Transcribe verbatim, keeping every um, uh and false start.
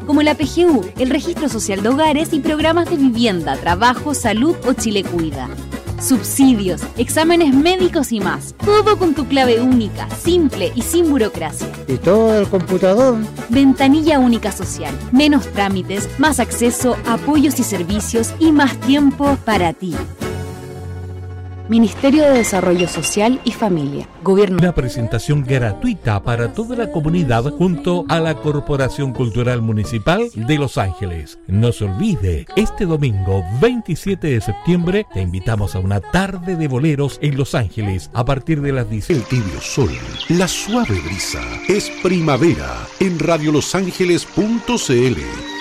como la P G U, el Registro Social de Hogares y programas de vivienda, trabajo, salud o Chile Cuida. Subsidios, exámenes médicos y más. Todo con tu clave única, simple y sin burocracia. ¿Y todo el computador? Ventanilla única social. Menos trámites, más acceso, apoyos y servicios y más tiempo para ti. Ministerio de Desarrollo Social y Familia. Gobierno. Una presentación gratuita para toda la comunidad junto a la Corporación Cultural Municipal de Los Ángeles. No se olvide, este domingo veintisiete de septiembre te invitamos a una tarde de boleros en Los Ángeles a partir de las diez. El tibio sol, la suave brisa, es primavera en radio los ángeles punto c l.